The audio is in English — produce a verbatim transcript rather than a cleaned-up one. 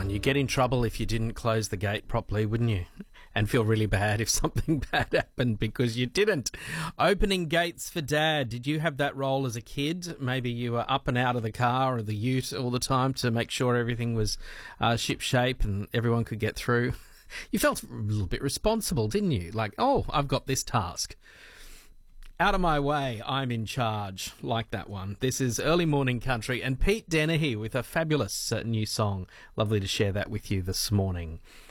on. You get in trouble if you didn't close the gate properly, wouldn't you? And feel really bad if something bad happened because you didn't. Opening gates for Dad. Did you have that role as a kid? Maybe you were up and out of the car or the ute all the time to make sure everything was uh, ship-shape and everyone could get through. You felt a little bit responsible, didn't you? Like, oh, I've got this task. Out of my way, I'm in charge, like that one. This is Early Morning Country and Pete Dennehy with a fabulous uh, new song. Lovely to share that with you this morning.